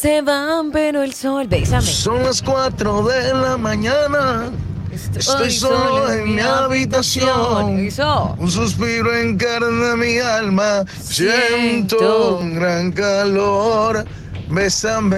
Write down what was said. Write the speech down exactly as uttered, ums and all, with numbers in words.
se van, pero el sol. Bésame. Son las cuatro de la mañana. Estoy solo en mi habitación. Eso. Un suspiro encarna mi alma. Siento Siento. un gran calor. Bésame.